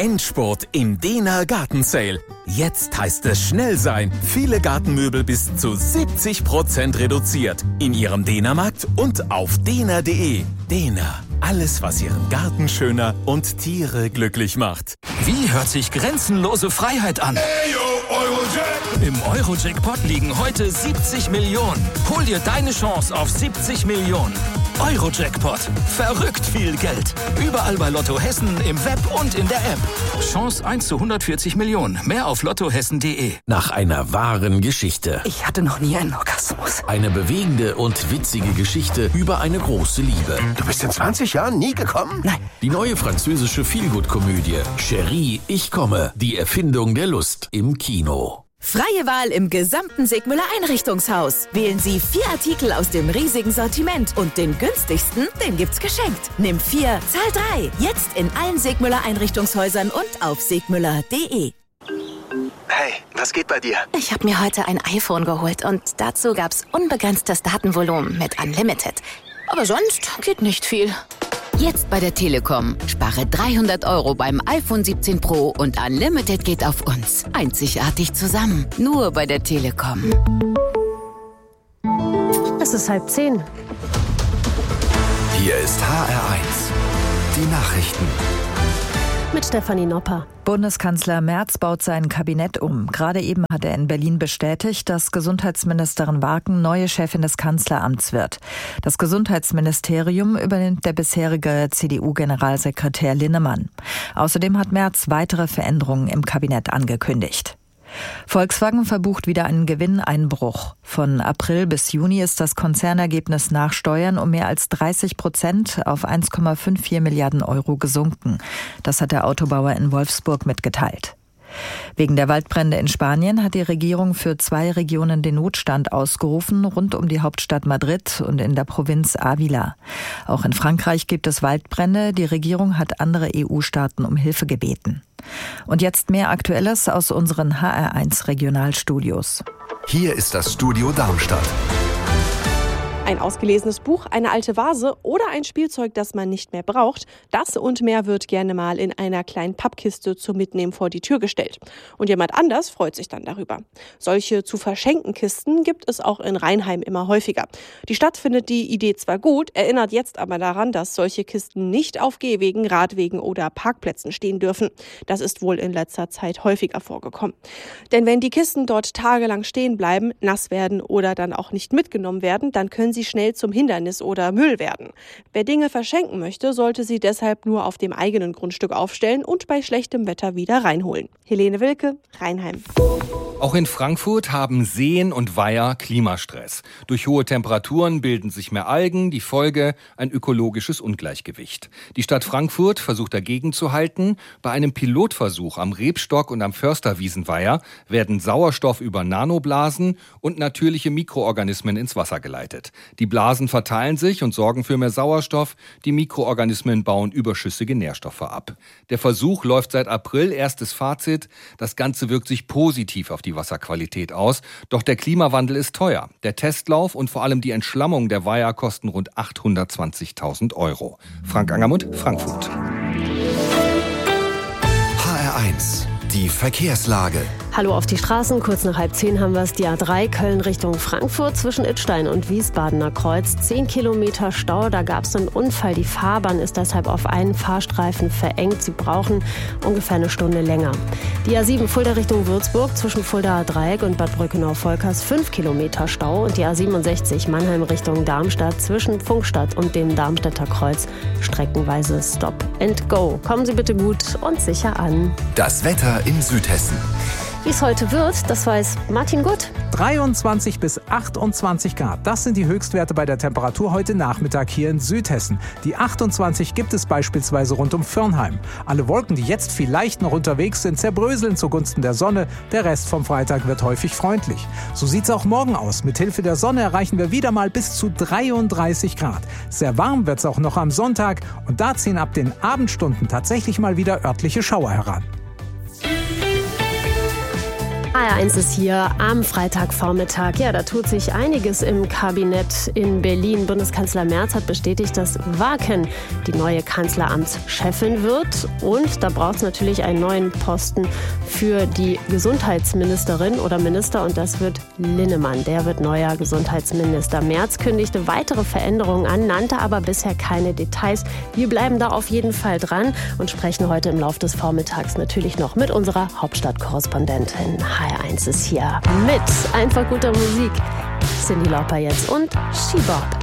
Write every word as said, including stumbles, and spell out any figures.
Endspurt im Dehner Garten Sale. Jetzt heißt es schnell sein. Viele Gartenmöbel bis zu siebzig Prozent reduziert. In Ihrem Dehnermarkt und auf dehner punkt de. Dehner. Alles, was Ihren Garten schöner und Tiere glücklich macht. Wie hört sich grenzenlose Freiheit an? Hey, yo, Eurojack. Im Eurojackpot liegen heute siebzig Millionen. Hol dir deine Chance auf siebzig Millionen. Eurojackpot. Verrückt viel Geld. Überall bei Lotto Hessen, im Web und in der App. Chance eins zu hundertvierzig Millionen. Mehr auf lottohessen punkt de. Nach einer wahren Geschichte. Ich hatte noch nie einen Orgasmus. Eine bewegende und witzige Geschichte über eine große Liebe. Du bist in zwanzig Jahren nie gekommen? Nein. Die neue französische Feelgood-Komödie Chérie, ich komme. Die Erfindung der Lust im Kino. Freie Wahl im gesamten Sigmüller Einrichtungshaus. Wählen Sie vier Artikel aus dem riesigen Sortiment und den günstigsten, den gibt's geschenkt. Nimm vier, zahl drei. Jetzt in allen Sigmüller Einrichtungshäusern und auf sigmüller punkt de. Hey, was geht bei dir? Ich habe mir heute ein iPhone geholt und dazu gab's unbegrenztes Datenvolumen mit Unlimited. Aber sonst geht nicht viel. Jetzt bei der Telekom. Spare dreihundert Euro beim iPhone siebzehn Pro und Unlimited geht auf uns. Einzigartig zusammen. Nur bei der Telekom. Es ist halb zehn. Hier ist H R eins. Die Nachrichten. Mit Stefanie Nopper. Bundeskanzler Merz baut sein Kabinett um. Gerade eben hat er in Berlin bestätigt, dass Gesundheitsministerin Warken neue Chefin des Kanzleramts wird. Das Gesundheitsministerium übernimmt der bisherige C D U-Generalsekretär Linnemann. Außerdem hat Merz weitere Veränderungen im Kabinett angekündigt. Volkswagen verbucht wieder einen Gewinneinbruch. Von April bis Juni ist das Konzernergebnis nach Steuern um mehr als dreißig Prozent auf eins Komma vierundfünfzig Milliarden Euro gesunken. Das hat der Autobauer in Wolfsburg mitgeteilt. Wegen der Waldbrände in Spanien hat die Regierung für zwei Regionen den Notstand ausgerufen, rund um die Hauptstadt Madrid und in der Provinz Ávila. Auch in Frankreich gibt es Waldbrände. Die Regierung hat andere E U-Staaten um Hilfe gebeten. Und jetzt mehr Aktuelles aus unseren H R eins Regionalstudios. Hier ist das Studio Darmstadt. Ein ausgelesenes Buch, eine alte Vase oder ein Spielzeug, das man nicht mehr braucht. Das und mehr wird gerne mal in einer kleinen Pappkiste zum Mitnehmen vor die Tür gestellt. Und jemand anders freut sich dann darüber. Solche zu verschenken Kisten gibt es auch in Rheinheim immer häufiger. Die Stadt findet die Idee zwar gut, erinnert jetzt aber daran, dass solche Kisten nicht auf Gehwegen, Radwegen oder Parkplätzen stehen dürfen. Das ist wohl in letzter Zeit häufiger vorgekommen. Denn wenn die Kisten dort tagelang stehen bleiben, nass werden oder dann auch nicht mitgenommen werden, dann können sie schnell zum Hindernis oder Müll werden. Wer Dinge verschenken möchte, sollte sie deshalb nur auf dem eigenen Grundstück aufstellen und bei schlechtem Wetter wieder reinholen. Helene Wilke, Rheinheim. Auch in Frankfurt haben Seen und Weiher Klimastress. Durch hohe Temperaturen bilden sich mehr Algen, die Folge ein ökologisches Ungleichgewicht. Die Stadt Frankfurt versucht dagegen zu halten. Bei einem Pilotversuch am Rebstock und am Försterwiesenweiher werden Sauerstoff über Nanoblasen und natürliche Mikroorganismen ins Wasser geleitet. Die Blasen verteilen sich und sorgen für mehr Sauerstoff. Die Mikroorganismen bauen überschüssige Nährstoffe ab. Der Versuch läuft seit April. Erstes Fazit: Das Ganze wirkt sich positiv auf die Wasserqualität aus. Doch der Klimawandel ist teuer. Der Testlauf und vor allem die Entschlammung der Weiher kosten rund achthundertzwanzigtausend Euro. Frank Angermund, Frankfurt. H R eins. Die Verkehrslage. Hallo auf die Straßen. Kurz nach halb zehn haben wir es. Die A drei Köln Richtung Frankfurt zwischen Idstein und Wiesbadener Kreuz. Zehn Kilometer Stau. Da gab es einen Unfall. Die Fahrbahn ist deshalb auf einen Fahrstreifen verengt. Sie brauchen ungefähr eine Stunde länger. Die A sieben Fulda Richtung Würzburg zwischen Fuldaer Dreieck und Bad Brückenau-Volkers. Fünf Kilometer Stau. Und die A siebenundsechzig Mannheim Richtung Darmstadt zwischen Funkstadt und dem Darmstädter Kreuz. Streckenweise Stop and Go. Kommen Sie bitte gut und sicher an. Das Wetter in Südhessen. Wie es heute wird, das weiß Martin Gutt. dreiundzwanzig bis achtundzwanzig Grad. Das sind die Höchstwerte bei der Temperatur heute Nachmittag hier in Südhessen. Die achtundzwanzig gibt es beispielsweise rund um Firnheim. Alle Wolken, die jetzt vielleicht noch unterwegs sind, zerbröseln zugunsten der Sonne. Der Rest vom Freitag wird häufig freundlich. So sieht es auch morgen aus. Mit Hilfe der Sonne erreichen wir wieder mal bis zu dreiunddreißig Grad. Sehr warm wird es auch noch am Sonntag. Und da ziehen ab den Abendstunden tatsächlich mal wieder örtliche Schauer heran. H R eins ist hier am Freitagvormittag. Ja, da tut sich einiges im Kabinett in Berlin. Bundeskanzler Merz hat bestätigt, dass Waken die neue Kanzleramtschefin wird. Und da braucht es natürlich einen neuen Posten für die Gesundheitsministerin oder Minister. Und das wird Linnemann. Der wird neuer Gesundheitsminister. Merz kündigte weitere Veränderungen an, nannte aber bisher keine Details. Wir bleiben da auf jeden Fall dran und sprechen heute im Laufe des Vormittags natürlich noch mit unserer Hauptstadtkorrespondentin. H R eins ist hier mit einfach guter Musik. Cyndi Lauper jetzt und She Bop.